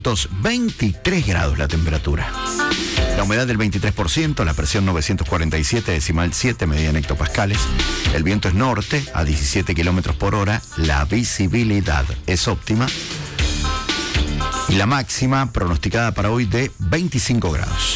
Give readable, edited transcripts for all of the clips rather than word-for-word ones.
23 grados la temperatura. La humedad del 23%, la presión 947,7, medida en hectopascales. El viento es norte a 17 kilómetros por hora. La visibilidad es óptima. Y la máxima pronosticada para hoy de 25 grados.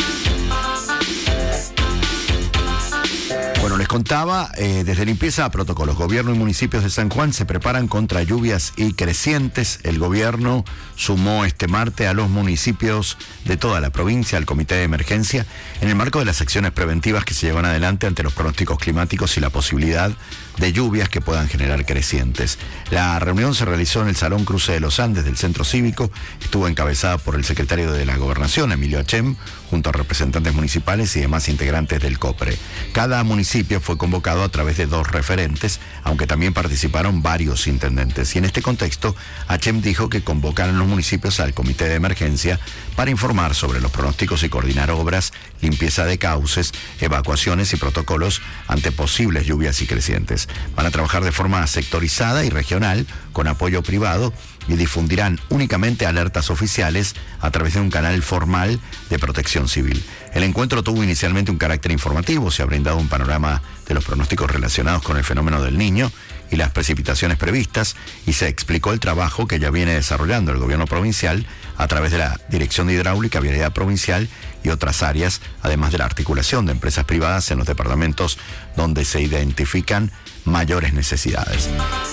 Bueno, les contaba, desde limpieza a protocolos. Gobierno y municipios de San Juan se preparan contra lluvias y crecientes. El gobierno sumó este martes a los municipios de toda la provincia al comité de emergencia en el marco de las acciones preventivas que se llevan adelante ante los pronósticos climáticos y la posibilidad de lluvias que puedan generar crecientes. La reunión se realizó en el Salón Cruce de los Andes del Centro Cívico. Estuvo encabezada por el secretario de la Gobernación, Emilio Achem, junto a representantes municipales y demás integrantes del COPRE. Cada municipio fue convocado a través de 2 referentes, aunque también participaron varios intendentes. Y en este contexto, Achem dijo que convocaron los municipios al comité de emergencia para informar sobre los pronósticos y coordinar obras, limpieza de cauces, evacuaciones y protocolos ante posibles lluvias y crecientes. Van a trabajar de forma sectorizada y regional, con apoyo privado, y difundirán únicamente alertas oficiales a través de un canal formal de protección civil. El encuentro tuvo inicialmente un carácter informativo, se ha brindado un panorama de los pronósticos relacionados con el fenómeno del Niño y las precipitaciones previstas, y se explicó el trabajo que ya viene desarrollando el gobierno provincial a través de la Dirección de Hidráulica, Vialidad Provincial y otras áreas, además de la articulación de empresas privadas en los departamentos donde se identifican mayores necesidades.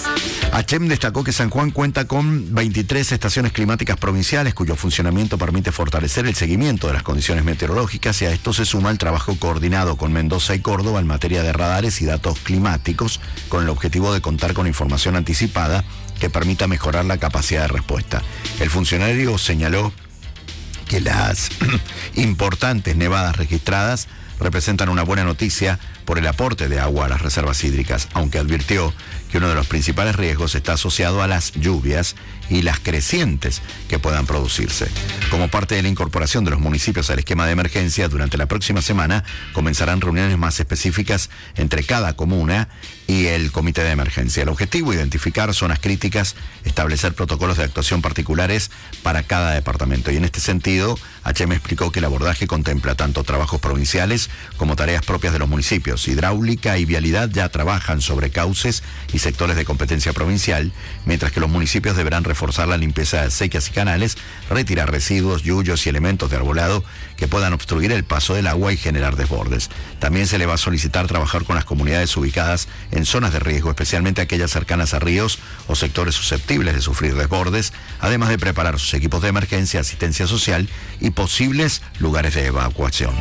Achem destacó que San Juan cuenta con 23 estaciones climáticas provinciales cuyo funcionamiento permite fortalecer el seguimiento de las condiciones meteorológicas, y a esto se suma el trabajo coordinado con Mendoza y Córdoba en materia de radares y datos climáticos, con el objetivo de contar con información anticipada que permita mejorar la capacidad de respuesta. El funcionario señaló que las importantes nevadas registradas representan una buena noticia por el aporte de agua a las reservas hídricas, aunque advirtió que uno de los principales riesgos está asociado a las lluvias y las crecientes que puedan producirse. Como parte de la incorporación de los municipios al esquema de emergencia, durante la próxima semana comenzarán reuniones más específicas entre cada comuna y el comité de emergencia. El objetivo: identificar zonas críticas, establecer protocolos de actuación particulares para cada departamento. Y en este sentido, Achem explicó que el abordaje contempla tanto trabajos provinciales como tareas propias de los municipios. Hidráulica y Vialidad ya trabajan sobre cauces y sectores de competencia provincial, mientras que los municipios deberán reforzar la limpieza de acequias y canales, retirar residuos, yuyos y elementos de arbolado que puedan obstruir el paso del agua y generar desbordes. También se le va a solicitar trabajar con las comunidades ubicadas en zonas de riesgo, especialmente aquellas cercanas a ríos o sectores susceptibles de sufrir desbordes, además de preparar sus equipos de emergencia, asistencia social y posibles lugares de evacuación.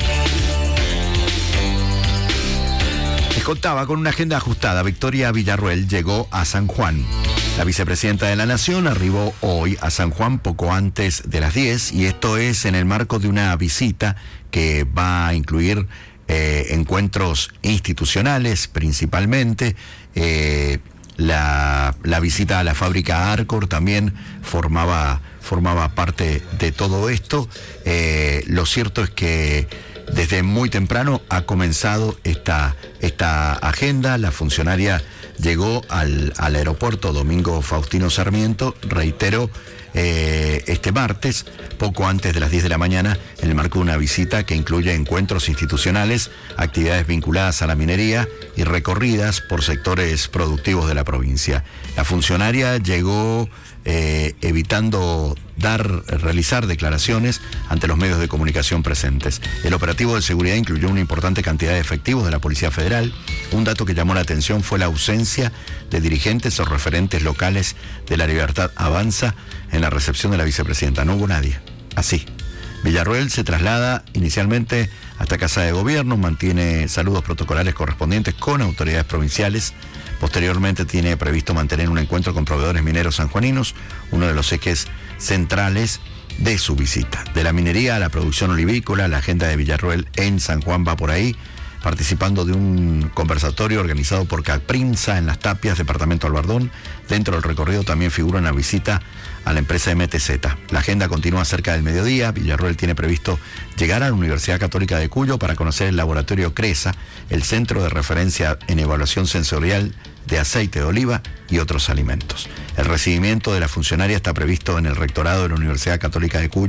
Les contaba, con una agenda ajustada, Victoria Villarruel llegó a San Juan. La vicepresidenta de la Nación arribó hoy a San Juan poco antes de las 10, y esto es en el marco de una visita que va a incluir encuentros institucionales principalmente. La visita a la fábrica Arcor también formaba parte de todo esto. Lo cierto es que desde muy temprano ha comenzado esta agenda. La funcionaria llegó al aeropuerto Domingo Faustino Sarmiento, reitero, este martes, poco antes de las 10 de la mañana, en el marco de una visita que incluye encuentros institucionales, actividades vinculadas a la minería y recorridas por sectores productivos de la provincia. La funcionaria llegó evitando realizar declaraciones ante los medios de comunicación presentes. El operativo de seguridad incluyó una importante cantidad de efectivos de la Policía Federal. Un dato que llamó la atención fue la ausencia de dirigentes o referentes locales de La Libertad Avanza en la recepción de la vicepresidenta. No hubo nadie. Así. Villarruel se traslada inicialmente hasta Casa de Gobierno, mantiene saludos protocolares correspondientes con autoridades provinciales. Posteriormente tiene previsto mantener un encuentro con proveedores mineros sanjuaninos, uno de los ejes centrales de su visita. De la minería a la producción olivícola, la agenda de Villarruel en San Juan va por ahí, participando de un conversatorio organizado por Caprinsa en Las Tapias, departamento Albardón. Dentro del recorrido también figura una visita a la empresa MTZ. La agenda continúa cerca del mediodía. Villarruel tiene previsto llegar a la Universidad Católica de Cuyo para conocer el laboratorio CRESA, el centro de referencia en evaluación sensorial de aceite de oliva y otros alimentos. El recibimiento de la funcionaria está previsto en el rectorado de la Universidad Católica de Cuyo.